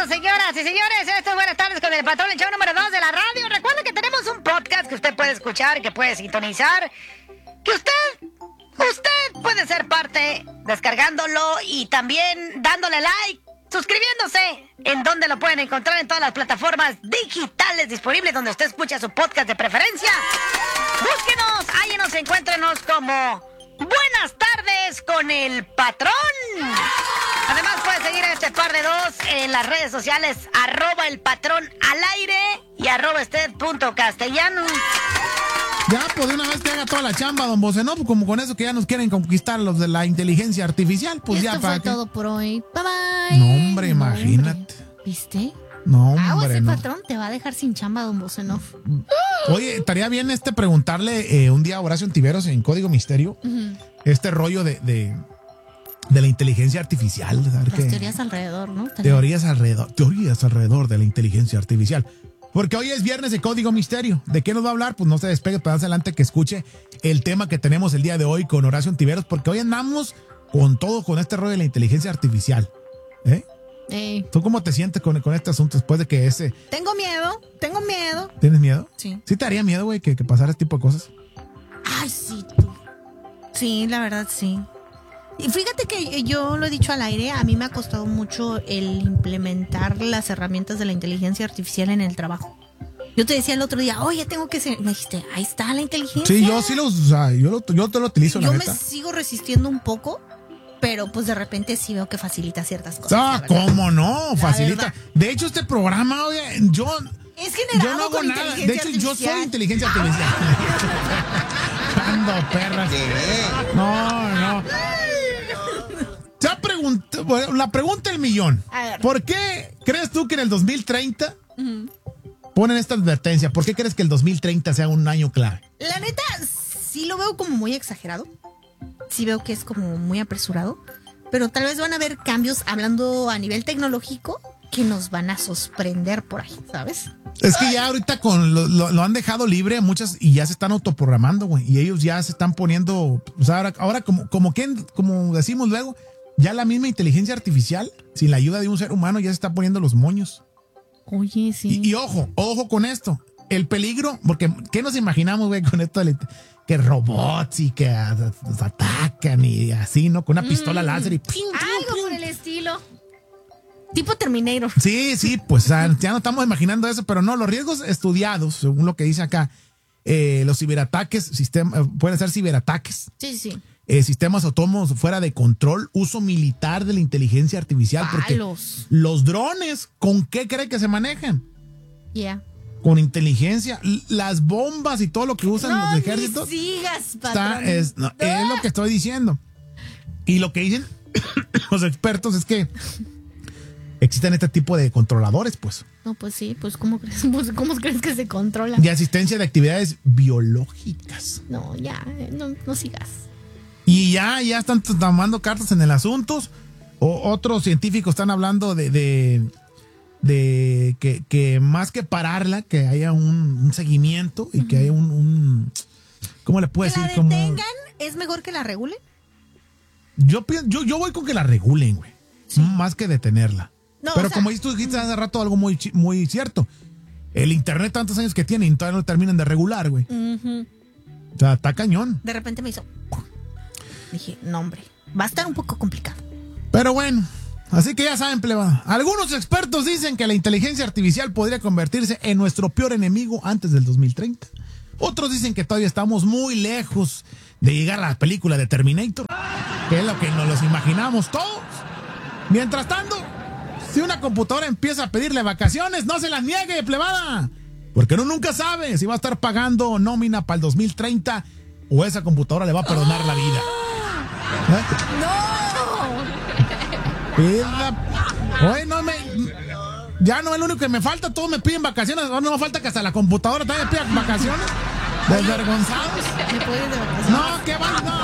señoras y señores, esto es Buenas Tardes con el Patrón, el show número 2 de la radio. Recuerda que tenemos un podcast que usted puede escuchar, que puede sintonizar, que usted puede ser parte descargándolo y también dándole like, suscribiéndose. ¿En dónde lo pueden encontrar? En todas las plataformas digitales disponibles donde usted escucha su podcast de preferencia. Búsquenos, hállanos, encuéntrenos como Buenas Tardes con el Patrón. Además puede seguir a este par de dos en las redes sociales @elpatrón_al_aire y @usted.castellano. Ya, pues de una vez que haga toda la chamba, don Bose, ¿no? Pues como con eso que ya nos quieren conquistar los de la inteligencia artificial, pues ya para Esto fue todo por hoy. Bye bye. No, hombre, imagínate. ¿Viste? No, hombre, ese no. Patrón te va a dejar sin chamba, don Bosenov. Oye, estaría bien preguntarle un día a Horacio Antiveros en Código Misterio este rollo de la inteligencia artificial. ¿Saber Las teorías alrededor, ¿no? Teorías alrededor de la inteligencia artificial. Porque hoy es viernes de Código Misterio. ¿De qué nos va a hablar? Pues no se despegue, para adelante que escuche el tema que tenemos el día de hoy con Horacio Antiveros, porque hoy andamos con todo, con este rollo de la inteligencia artificial. ¿Tú cómo te sientes con este asunto después de que ese... Tengo miedo. ¿Tienes miedo? Sí. ¿Sí te haría miedo, güey, que pasara este tipo de cosas? Ay, sí, tú. Sí, la verdad, sí. Y fíjate que yo lo he dicho al aire, a mí me ha costado mucho el implementar las herramientas de la inteligencia artificial en el trabajo. Yo te decía el otro día, oye, tengo que ser... Me dijiste, ahí está la inteligencia. Sí, yo sí yo te lo utilizo, la neta. Yo me sigo resistiendo un poco, pero pues de repente sí veo que facilita ciertas cosas. Ah, ¿cómo no? La Facilita. verdad. De hecho, este programa, oye, yo no hago con nada. De hecho, yo soy inteligencia artificial. Ando, perras. No. La pregunta del millón. ¿Por qué crees tú que en el 2030 ponen esta advertencia? ¿Por qué crees que el 2030 sea un año clave? La neta, sí lo veo como muy exagerado. Sí veo que es como muy apresurado. Pero tal vez van a haber cambios, hablando a nivel tecnológico, que nos van a sorprender por ahí, ¿sabes? Es que ya ahorita lo han dejado libre muchas y ya se están autoprogramando, güey. Y ellos ya se están poniendo... O sea, ahora como decimos luego, ya la misma inteligencia artificial, sin la ayuda de un ser humano, ya se está poniendo los moños. Oye, sí. Y ojo con esto. El peligro, porque ¿qué nos imaginamos, güey, con esto? Que robots y que nos atacan y así, ¿no? Con una pistola láser y... Algo por el estilo. Tipo Terminator. Sí, pues ya no estamos imaginando eso, pero no, los riesgos estudiados, según lo que dice acá, los ciberataques, pueden ser ciberataques. Sí. Sistemas autónomos fuera de control, uso militar de la inteligencia artificial. Porque los drones, ¿con qué cree que se manejan? Yeah. Con inteligencia. Las bombas y todo lo que usan los ejércitos. No sigas, patrón. Es lo que estoy diciendo. Y lo que dicen los expertos es que existen este tipo de controladores, pues. No, pues sí, pues ¿cómo crees que se controla? Y asistencia de actividades biológicas. No, ya, no sigas. Y ya están tomando cartas en el asunto. Otros científicos están hablando de que más que pararla, que haya un seguimiento y que haya un ¿cómo le puedo decir? ¿Que la detengan es mejor que la regulen? Yo voy con que la regulen, güey. Sí. Más que detenerla. No, pero como tú dijiste hace rato algo muy, muy cierto. El internet tantos años que tiene y todavía no terminan de regular, güey. O sea, está cañón. De repente me hizo... Dije, no, hombre, va a estar un poco complicado. Pero bueno, así que ya saben, plebada. Algunos expertos dicen que la inteligencia artificial podría convertirse en nuestro peor enemigo antes del 2030. Otros dicen que todavía estamos muy lejos de llegar a la película de Terminator, que es lo que nos los imaginamos todos. Mientras tanto, si una computadora empieza a pedirle vacaciones, no se las niegue, plebada. Porque uno nunca sabe si va a estar pagando nómina para el 2030 o esa computadora le va a perdonar la vida. ¡No! Oye, ya no es lo único que me falta, todos me piden vacaciones, ahora no me falta que hasta la computadora también me pida vacaciones. Desvergonzados. ¿Me puedes de vacaciones? No, ¿qué va? No.